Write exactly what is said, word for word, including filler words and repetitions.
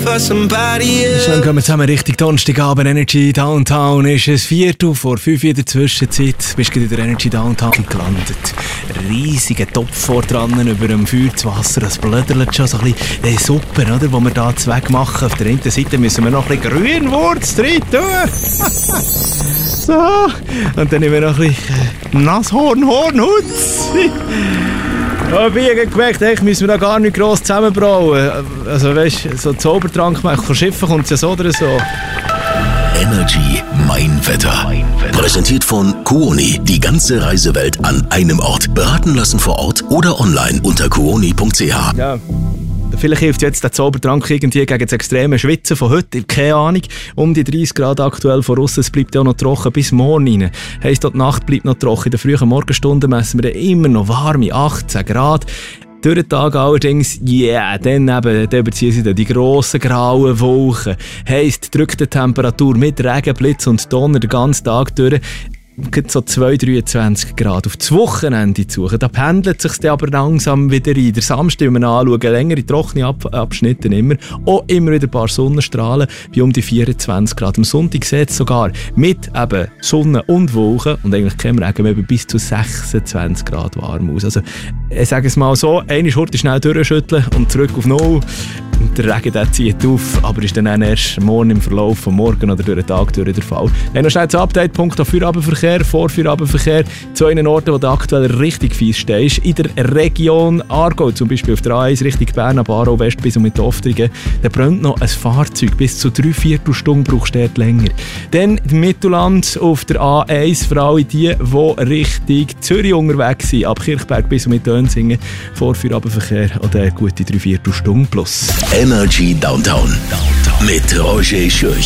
for somebody else. Schön gehen wir zusammen Richtung Donnerstagabend. Energy Downtown ist es Viertel vor fünf in der Zwischenzeit. Bist du in der Energy Downtown gelandet. Riesiger Topf vor dran über dem Feuer zu Wasser. Das blödert schon so ein bisschen. Das ist super, oder? Wo wir da Zweck machen. Auf der einen Seite müssen wir noch ein bisschen Grünwurz drin tun. So. Und dann nehmen wir noch ein bisschen Nasshorn, Hornhutz. Ja, ich habe gemerkt, eigentlich müssen wir da gar nicht gross zusammenbrauen. Also weißt du, so Zaubertrank machen von Schiffen kommt es ja so oder so. Energy Mein Wetter. Präsentiert von Kuoni. Die ganze Reisewelt an einem Ort. Beraten lassen vor Ort oder online unter kuoni punkt c h. Ja. Vielleicht hilft jetzt der Zaubertrank irgendwie gegen das extreme Schwitzen von heute. Keine Ahnung. Um die dreißig Grad aktuell von aussen. Es bleibt ja auch noch trocken bis morgen rein. Heisst, die Nacht bleibt noch trocken. In den frühen Morgenstunden messen wir immer noch warme achtzehn Grad. Durch den Tag allerdings, yeah, dann, eben, dann überziehen sie dann die grossen grauen Wolken. Heisst, drückt die Temperatur mit Regen, Blitz und Donner den ganzen Tag durch. So zwei, dreiundzwanzig Grad auf das Wochenende zu suchen. Da pendelt es sich aber langsam wieder rein. Der Samstag, wenn wir anschauen, längere trockene Ab- Abschnitte immer. Auch immer wieder ein paar Sonnenstrahlen, wie um die vierundzwanzig Grad. Am Sonntag sieht es sogar mit eben Sonne und Wolken und eigentlich kein Regen mehr bis zu sechsundzwanzig Grad warm aus. Also, ich sage es mal so, eine Schurte schnell durchschütteln und zurück auf Null. Und der Regen der zieht auf, aber ist dann erst morgen im Verlauf von morgen oder durch den Tag durch der Fall. Wir haben noch schnell das Update-Punkt auf Feierabendverkehr, Vorfeierabendverkehr zu einem Ort, wo du aktuell richtig fies stehst. In der Region Aargau, zum Beispiel auf der A eins Richtung Bern, ab Aarau West bis um mit Oftringen, da brennt noch ein Fahrzeug. Bis zu drei Viertelstunden brauchst du dort länger. Dann im Mittelland auf der A eins, für alle die, die Richtung Zürich unterwegs sind, ab Kirchberg bis um mit Dönsingen, Vorfeierabendverkehr oder eine gute drei Viertelstunden plus. Energy Downtown. Mit Roger Schürch.